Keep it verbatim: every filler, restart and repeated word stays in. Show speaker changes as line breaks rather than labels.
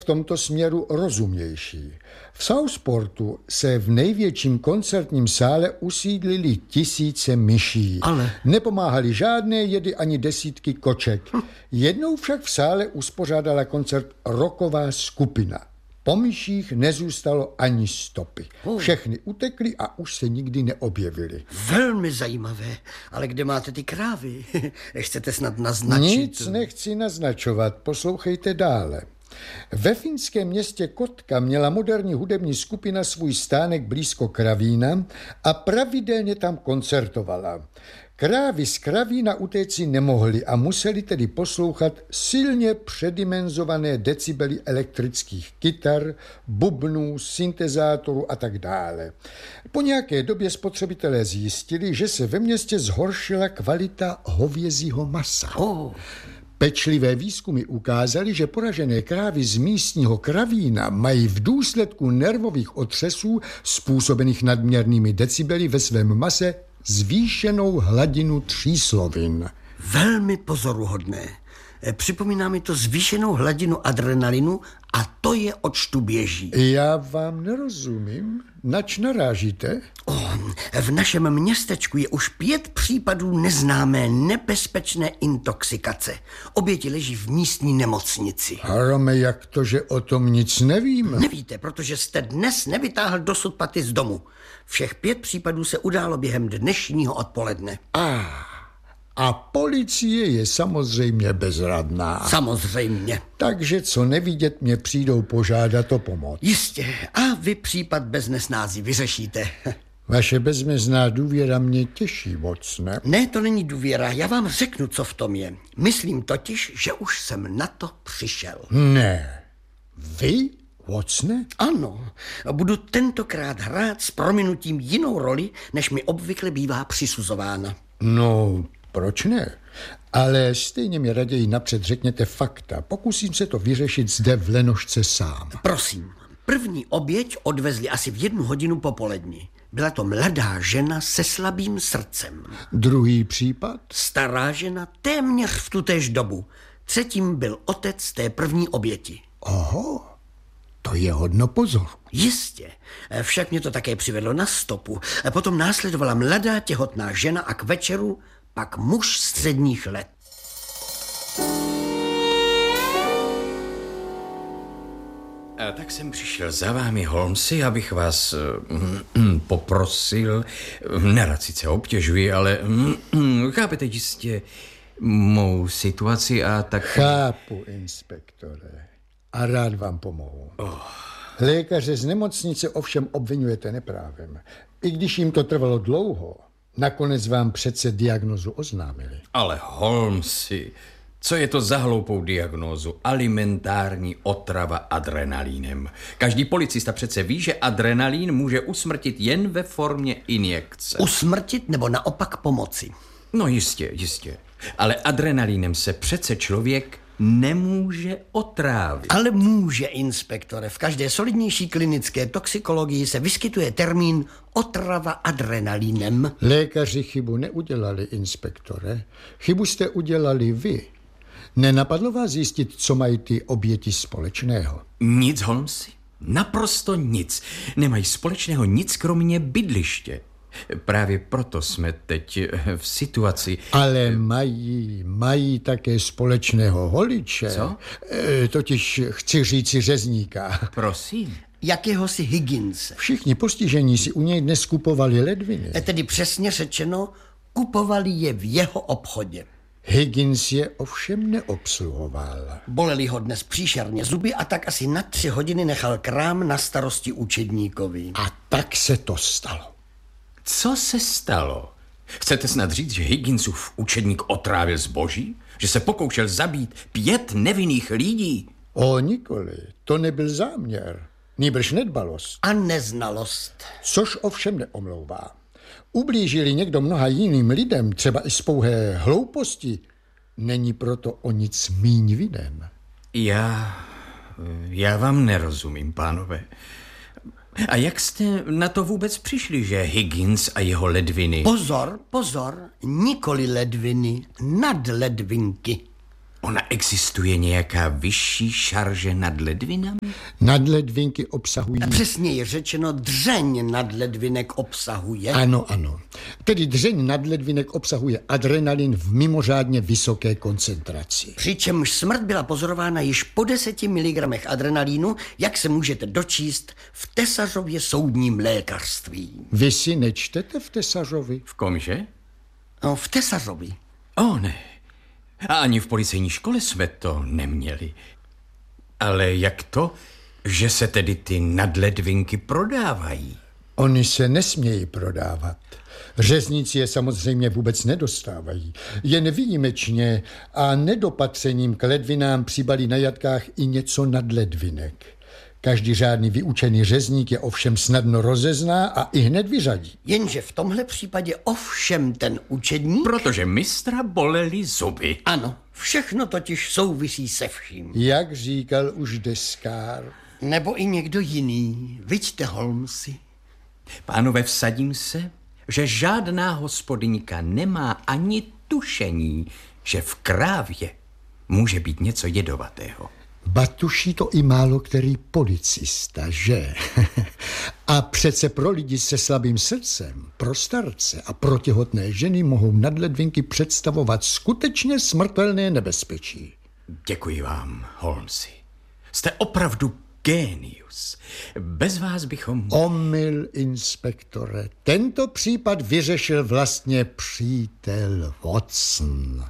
v tomto směru rozumnější. V Southportu se v největším koncertním sále usídlili tisíce myší.
Ale...
Nepomáhali žádné jedy ani desítky koček. Hm. Jednou však v sále uspořádala koncert rocková skupina. Po myších nezůstalo ani stopy. Všechny utekly a už se nikdy neobjevily.
Velmi zajímavé. Ale kde máte ty krávy? Chcete snad naznačit?
Nic nechci naznačovat. Poslouchejte dále. Ve finském městě Kotka měla moderní hudební skupina svůj stánek blízko Kravína a pravidelně tam koncertovala. Krávy z Kravína utéci nemohly a museli tedy poslouchat silně předimenzované decibely elektrických kytar, bubnů, syntezátorů a tak dále. Po nějaké době spotřebitelé zjistili, že se ve městě zhoršila kvalita hovězího masa.
Oh.
Pečlivé výzkumy ukázaly, že poražené krávy z místního Kravína mají v důsledku nervových otřesů způsobených nadměrnými decibely ve svém mase zvýšenou hladinu tříslovin.
Velmi pozoruhodné. Připomíná mi to zvýšenou hladinu adrenalinu a to je očtu běží.
Já vám nerozumím. Nač narážíte?
Oh, v našem městečku je už pět případů neznámé nebezpečné intoxikace. Oběti leží v místní nemocnici.
Harome, jak to, že o tom nic nevíme?
Nevíte, protože jste dnes nevytáhl dosud paty z domu. Všech pět případů se událo během dnešního odpoledne.
Ah. A policie je samozřejmě bezradná.
Samozřejmě.
Takže co nevidět, mě přijdou požádat o pomoc.
Jistě. A vy případ bez nesnází vyřešíte.
Vaše bezmezná důvěra mě těší moc, ne?
Ne, to není důvěra. Já vám řeknu, co v tom je. Myslím totiž, že už jsem na to přišel.
Ne. Vy? Watsone?
Ano. Budu tentokrát hrát s prominutím jinou roli, než mi obvykle bývá přisuzována.
No... Proč ne? Ale stejně mi raději napřed řekněte fakta. Pokusím se to vyřešit zde v Lenošce sám.
Prosím. První oběť odvezli asi v jednu hodinu popolední. Byla to mladá žena se slabým srdcem.
Druhý případ?
Stará žena téměř v tutéž dobu. Třetím byl otec té první oběti.
Oho, to je hodno pozoru.
Jistě. Však mě to také přivedlo na stopu. Potom následovala mladá těhotná žena a k večeru pak muž středních let.
A tak jsem přišel za vámi, Holmesy, abych vás mm, poprosil, nerad sice obtěžuji, ale mm, chápete jistě mou situaci a tak...
Chápu, inspektore, a rád vám pomohu. Oh. Lékaře z nemocnice ovšem obvinujete neprávem. I když jim to trvalo dlouho, nakonec vám přece diagnózu oznámili.
Ale Holmesy, co je to za hloupou diagnózu? Alimentární otrava adrenalínem. Každý policista přece ví, že adrenalín může usmrtit jen ve formě injekce.
Usmrtit nebo naopak pomoci?
No jistě, jistě. Ale adrenalínem se přece člověk nemůže otrávit.
Ale může, inspektore. V každé solidnější klinické toxikologii se vyskytuje termín otrava adrenalínem.
Lékaři chybu neudělali, inspektore. Chybu jste udělali vy. Nenapadlo vás zjistit, co mají ty oběti společného?
Nic, Holmesy. Naprosto nic. Nemají společného nic, kromě bydliště. Právě proto jsme teď v situaci...
Ale mají, mají také společného holiče.
Co?
E, totiž chci říci řezníka.
Prosím.
Jakéhosi Higginse.
Všichni postižení si u něj dnes kupovali ledviny.
E tedy přesně řečeno, kupovali je v jeho obchodě.
Higgins je ovšem neobsluhoval.
Boleli ho dnes příšerně zuby a tak asi na tři hodiny nechal krám na starosti účetníkovi.
A tak se to stalo.
Co se stalo? Chcete snad říct, že Higginsův učedník otrávil zboží? Že se pokoušel zabít pět nevinných lidí?
O, nikoli. To nebyl záměr. Nýbrž nedbalost.
A neznalost.
Což ovšem neomlouvá. Ublížili někdo mnoha jiným lidem, třeba i z pouhé hlouposti, není proto o nic míň vinen.
Já... já vám nerozumím, pánové. A jak jste na to vůbec přišli, že Higgins a jeho ledviny...
Pozor, pozor, nikoli ledviny, nadledvinky.
Ona existuje nějaká vyšší šarže nad ledvinami?
Nadledvinky obsahují...
Přesněji řečeno, dřeň nadledvinek obsahuje.
Ano, ano. Tedy dřeň nadledvinek obsahuje adrenalin v mimořádně vysoké koncentraci.
Přičemž smrt byla pozorována již po deseti miligramech adrenalínu, jak se můžete dočíst v Tesařově soudním lékařství.
Vy si nečtete v Tesařovi?
V komže?
No, v Tesařovi.
O ne. A ani v policejní škole jsme to neměli. Ale jak to, že se tedy ty nadledvinky prodávají?
Oni se nesmějí prodávat. Řezníci je samozřejmě vůbec nedostávají. Jen výjimečně a nedopatřením k ledvinám přibalí na jatkách i něco nadledvinek. Každý řádný vyučený řezník je ovšem snadno rozezná a i hned vyřadí.
Jenže v tomhle případě ovšem ten učedník...
Protože mistra bolely zuby.
Ano, všechno totiž souvisí se vším.
Jak říkal už deskár.
Nebo i někdo jiný. Viďte, Holmesi.
Pánové, vsadím se, že žádná hospodyňka nemá ani tušení, že v krávě může být něco jedovatého.
Batuší to i málo který policista, že? A přece pro lidi se slabým srdcem, pro starce a pro těhotné ženy mohou nadledvinky představovat skutečně smrtelné nebezpečí.
Děkuji vám, Holmesi. Jste opravdu génius. Bez vás bychom...
Omyl, inspektore. Tento případ vyřešil vlastně přítel Watson.